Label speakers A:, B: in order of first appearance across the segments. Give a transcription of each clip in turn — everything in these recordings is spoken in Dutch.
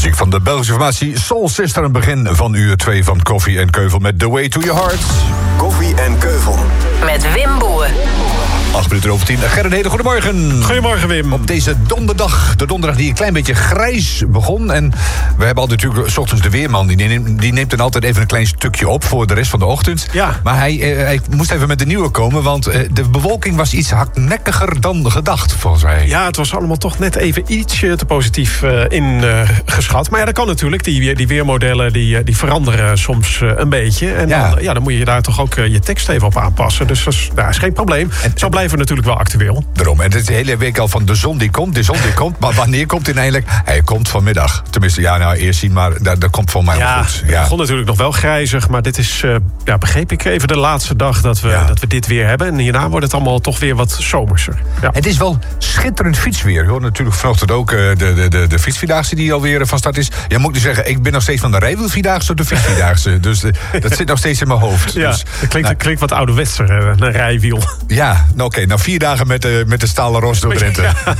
A: Muziek van de Belgische formatie Soul Sister. Een begin van uur 2 van Koffie en Keuvel met The Way to Your Heart.
B: Koffie en Keuvel.
C: Met Wim Boer.
A: 8 minuten over 10. Gerrit Heden, goedemorgen.
D: Goedemorgen, Wim.
A: Op deze donderdag, de donderdag die een klein beetje grijs begon. En we hebben altijd natuurlijk 's ochtends de weerman. Die neemt dan altijd even een klein stukje op voor de rest van de ochtend.
D: Ja.
A: Maar hij moest even met de nieuwe komen. Want de bewolking was iets hardnekkiger dan gedacht, volgens mij.
D: Ja, het was allemaal toch net even ietsje te positief ingeschat. Maar ja, dat kan natuurlijk. Die weermodellen die veranderen soms een beetje. En dan moet je daar toch ook je tekst even op aanpassen. Dus dat is geen probleem. Zo blijven we natuurlijk wel actueel.
A: Daarom. En het is de hele week al van de zon die komt. Maar wanneer komt hij eindelijk? Hij komt vanmiddag. Tenminste, eerst zien, maar dat komt voor mij wel goed.
D: Het begon natuurlijk nog wel grijzig. Maar dit is, begreep ik, even de laatste dag dat we dit weer hebben. En hierna wordt het allemaal toch weer wat zomerser. Ja.
A: Het is wel schitterend fietsweer. Hoor. Natuurlijk vanochtend ook de fietsvierdaagse die alweer van start is. Ja, moet ik zeggen, ik ben nog steeds van de rijwielvierdaagse tot de fietsvierdaagse. Dus dat zit nog steeds in mijn hoofd.
D: Ja,
A: dus,
D: het klinkt wat ouderwetser, een rijwiel.
A: Ja, oké. Nou 4 dagen met de stalen ros door Drenthe.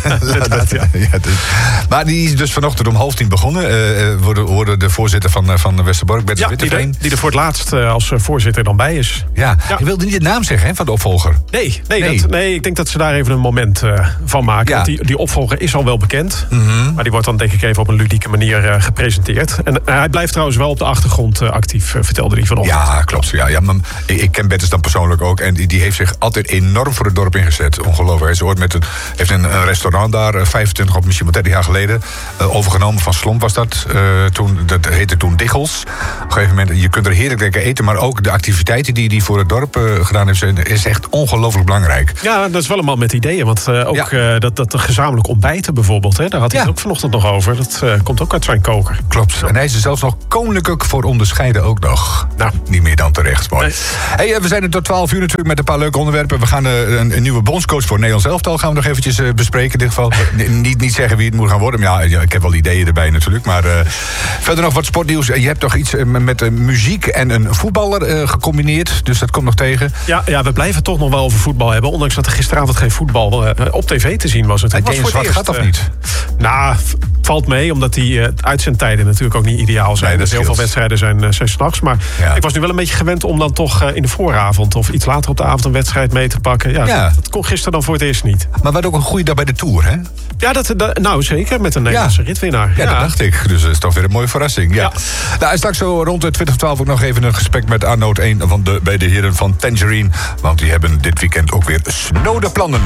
A: Maar die is dus vanochtend om 9:30 begonnen. Worden de voorzitter van Westerbork, Bert de Witte.
D: Die er voor het laatst als voorzitter dan bij is.
A: Ja. Je wilde niet de naam zeggen, hè, van de opvolger.
D: Nee, ik denk dat ze daar even een moment van maken.
A: Ja.
D: Want die opvolger is al wel bekend.
A: Mm-hmm.
D: Maar die wordt dan denk ik even op een ludieke manier gepresenteerd. En hij blijft trouwens wel op de achtergrond actief, vertelde hij vanochtend.
A: Ja, klopt. Ja, maar ik ken Bertus dan persoonlijk ook. En die heeft zich altijd enorm voor het dorp ingezet. Ongelooflijk. Ze heeft een restaurant daar, 25 of misschien wel 30 jaar geleden, overgenomen van Slomp was dat. Dat heette toen Diggels. Op een gegeven moment, je kunt er heerlijk lekker eten, maar ook de activiteiten die hij voor het dorp gedaan heeft, is echt ongelooflijk belangrijk.
D: Ja, dat is wel een man met ideeën. Want dat gezamenlijk ontbijten bijvoorbeeld, hè, daar had hij het ook vanochtend nog over. Dat komt ook uit zijn koker.
A: Klopt. En hij is er zelfs nog koninklijk voor onderscheiden ook nog. Nou, niet meer dan terecht. Mooi. Nee. Hey, we zijn er tot 12 uur natuurlijk met een paar leuke onderwerpen. We gaan een nieuwe bondscoach voor Nederlands elftal gaan we nog eventjes bespreken in dit geval. Niet zeggen wie het moet gaan worden. Maar ja, ik heb wel ideeën erbij natuurlijk. Maar verder nog wat sportnieuws. Je hebt toch iets met muziek en een voetballer gecombineerd. Dus dat komt nog tegen. Ja,
D: we blijven toch nog wel over voetbal hebben. Ondanks dat er gisteravond geen voetbal op tv te zien was. Het was voor het eerst,
A: gaat of niet?
D: Valt mee, omdat die uitzendtijden natuurlijk ook niet ideaal zijn.
A: Nee,
D: heel veel wedstrijden zijn 's nachts. Maar ik was nu wel een beetje gewend om dan toch in de vooravond of iets later op de avond een wedstrijd mee te pakken. Ja. Dat kon gisteren dan voor het eerst niet.
A: Maar wat ook een goede dag bij de Tour, hè?
D: Ja, nou zeker, met een Nederlandse ritwinnaar.
A: Ja, dat dacht ik. Dus dat is toch weer een mooie verrassing. Ja. Nou, en straks zo rond 2012 ook nog even een gesprek met Arnoud 1 bij de heren van Tangerine. Want die hebben dit weekend ook weer snode plannen.